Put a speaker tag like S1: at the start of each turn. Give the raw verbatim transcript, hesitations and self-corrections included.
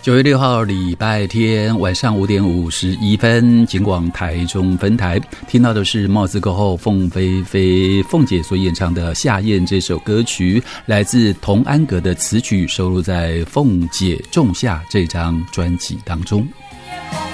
S1: 九月六号礼拜天晚上五点五十一分，警广台中分台听到的是帽子歌后凤飞飞凤姐所演唱的《夏宴》这首歌曲，来自童安格的词曲，收录在《凤姐仲夏》这张专辑当中。